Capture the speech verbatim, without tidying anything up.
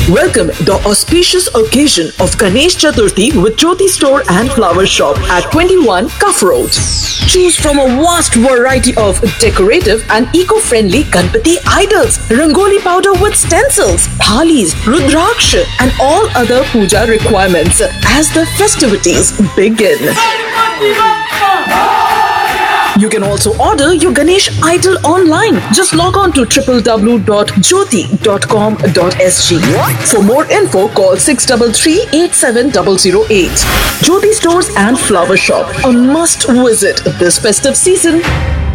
Welcome the auspicious occasion of Ganesh Chaturthi with Jyoti Store and Flower Shop at twenty-one Cuff Road. Choose from a vast variety of decorative and eco-friendly Ganpati idols, Rangoli powder with stencils, thalis, Rudraksha and all other puja requirements as the festivities begin. You can also order your Ganesh idol online. Just log on to w w w dot jyoti dot com dot s g. For more info, call six three three, eight seven zero zero eight. Jyoti Stores and Flower Shop, a must visit this festive season.